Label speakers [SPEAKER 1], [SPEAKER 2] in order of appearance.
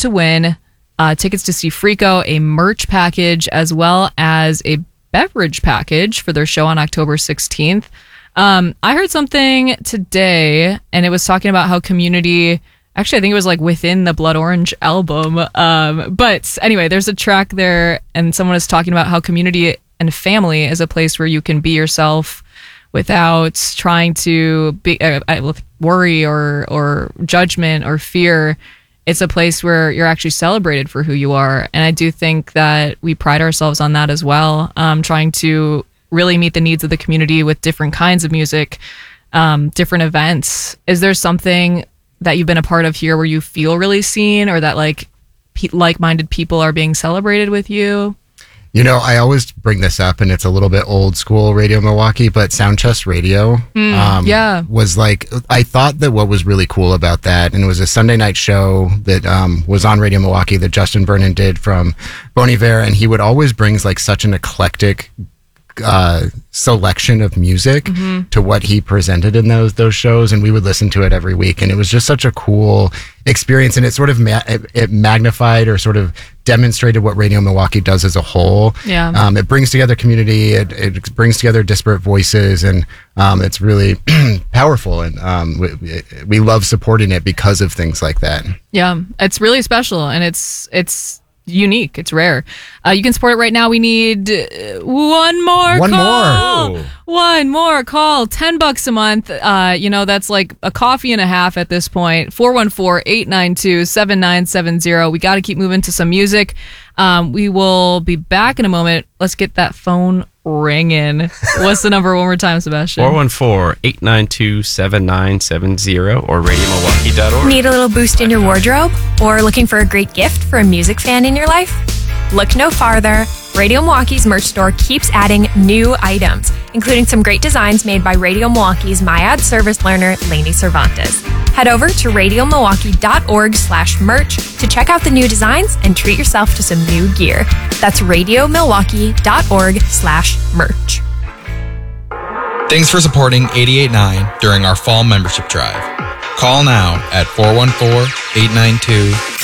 [SPEAKER 1] to win tickets to see Freako, a merch package, as well as a beverage package for their show on October 16th. I heard something today, and it was talking about how Community, actually I think it was like within the Blood Orange album, but anyway, there's a track there, and someone is talking about how Community and family is a place where you can be yourself without trying to be with worry or judgment or fear. It's a place where you're actually celebrated for who you are. And I do think that we pride ourselves on that as well, trying to really meet the needs of the community with different kinds of music, different events. Is there something that you've been a part of here where you feel really seen, or that like-minded people are being celebrated with you?
[SPEAKER 2] You know, I always bring this up, and it's a little bit old school Radio Milwaukee, but Sound Chest Radio was like, I thought that what was really cool about that, and it was a Sunday night show that was on Radio Milwaukee that Justin Vernon did from Bon Iver, and he would always bring like such an eclectic selection of music to what he presented in those shows, and we would listen to it every week, and it was just such a cool experience, and it sort of it magnified or sort of demonstrated what Radio Milwaukee does as a whole. It brings together community, it brings together disparate voices, and it's really powerful, and we love supporting it because of things like that. Yeah, it's really special, and it's unique. It's rare. You can support it right now. We need one more call. One more call. $10 a month. That's like a coffee and a half at this point. 414-892-7970. We got to keep moving to some music. We will be back in a moment. Let's get that phone ringing. What's the number one more time, Sebastian?
[SPEAKER 3] 414-892-7970 or radiomilwaukee.org.
[SPEAKER 4] Need a little boost in your wardrobe? Or looking for a great gift for a music fan in your life? Look no farther. Radio Milwaukee's merch store keeps adding new items, including some great designs made by Radio Milwaukee's MyAd service learner, Lainey Cervantes. Head over to radiomilwaukee.org/merch to check out the new designs and treat yourself to some new gear. That's radiomilwaukee.org/merch.
[SPEAKER 5] Thanks for supporting 88.9 during our fall membership drive. Call now at 414-892